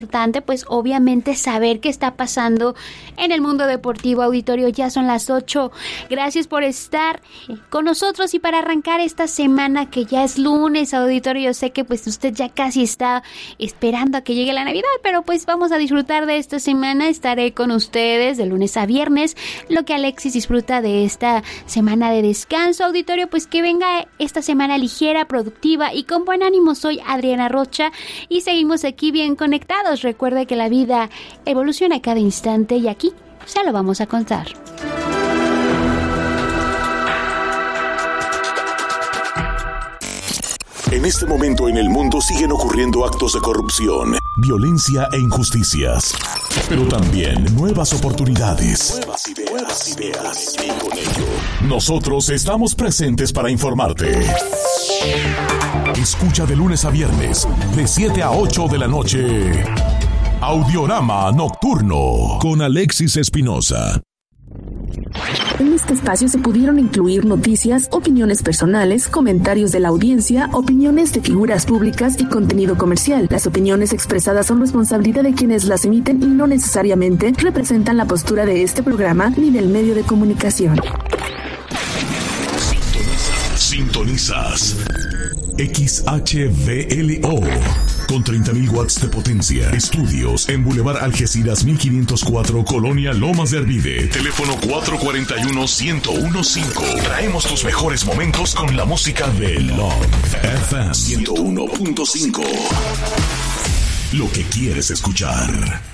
Importante, pues obviamente saber qué está pasando en el mundo deportivo. Auditorio, ya son las 8. Gracias por estar con nosotros y para arrancar esta semana que ya es lunes, auditorio. Yo sé que pues usted ya casi está esperando a que llegue la Navidad, pero pues vamos a disfrutar de esta semana. Estaré con ustedes de lunes a viernes, lo que Alexis disfruta de esta semana de descanso. Auditorio, pues que venga esta semana ligera, productiva y con buen ánimo. Soy Adriana Rocha y seguimos aquí bien conectados. Recuerde que la vida evoluciona a cada instante y aquí ya lo vamos a contar. En este momento en el mundo siguen ocurriendo actos de corrupción, violencia e injusticias. Pero también nuevas oportunidades. Nuevas ideas. Y con ello, nosotros estamos presentes para informarte. Escucha de lunes a viernes, de 7 a 8 de la noche. Audiorama Nocturno con Alexis Espinosa. En este espacio se pudieron incluir noticias, opiniones personales, comentarios de la audiencia, opiniones de figuras públicas y contenido comercial. Las opiniones expresadas son responsabilidad de quienes las emiten y no necesariamente representan la postura de este programa ni del medio de comunicación. Sintonizas XHVLO con 30.000 watts de potencia. Estudios en Boulevard Algeciras 1504, Colonia Lomas de Arvide. Teléfono 441-1015. Traemos tus mejores momentos con la música de Love FM 101.5. Lo que quieres escuchar.